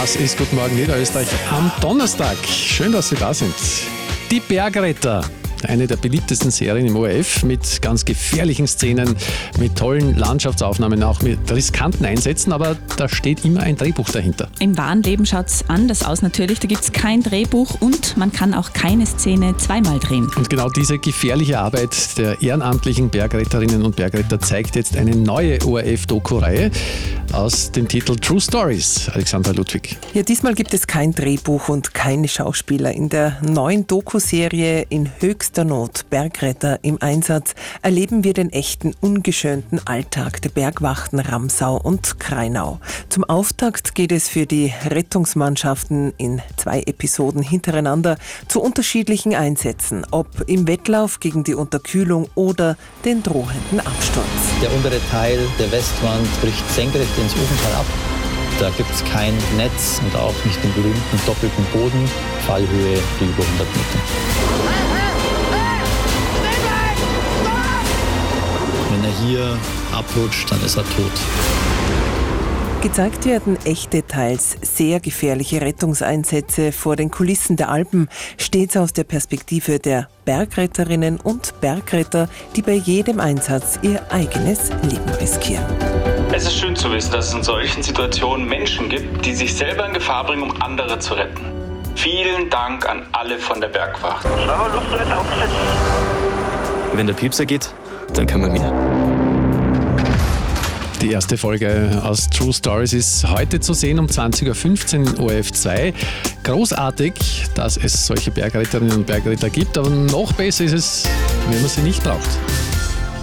Das ist Guten Morgen Niederösterreich am Donnerstag. Schön, dass Sie da sind. Die Bergretter. Eine der beliebtesten Serien im ORF mit ganz gefährlichen Szenen, mit tollen Landschaftsaufnahmen, auch mit riskanten Einsätzen, aber da steht immer ein Drehbuch dahinter. Im wahren Leben schaut es anders aus natürlich, da gibt es kein Drehbuch und man kann auch keine Szene zweimal drehen. Und genau diese gefährliche Arbeit der ehrenamtlichen Bergretterinnen und Bergretter zeigt jetzt eine neue ORF-Doku-Reihe aus dem Titel True Stories. Alexandra Ludwig. Ja, diesmal gibt es kein Drehbuch und keine Schauspieler. In der neuen Doku-Serie In höchster Not, Bergretter im Einsatz, erleben wir den echten, ungeschönten Alltag der Bergwachten Ramsau und Krainau. Zum Auftakt geht es für die Rettungsmannschaften in 2 Episoden hintereinander zu unterschiedlichen Einsätzen, ob im Wettlauf gegen die Unterkühlung oder den drohenden Absturz. Der untere Teil der Westwand bricht senkrecht ins Ofental ab. Da gibt es kein Netz und auch nicht den berühmten doppelten Boden, Fallhöhe über 100 Meter. Wenn er hier abrutscht, dann ist er tot. Gezeigt werden echte, teils sehr gefährliche Rettungseinsätze vor den Kulissen der Alpen, stets aus der Perspektive der Bergretterinnen und Bergretter, die bei jedem Einsatz ihr eigenes Leben riskieren. Es ist schön zu wissen, dass es in solchen Situationen Menschen gibt, die sich selber in Gefahr bringen, um andere zu retten. Vielen Dank an alle von der Bergwacht. Wenn der Piepser geht, dann kann man wieder. Die erste Folge aus True Stories ist heute zu sehen um 20.15 Uhr ORF 2. Großartig, dass es solche Bergretterinnen und Bergretter gibt, aber noch besser ist es, wenn man sie nicht braucht.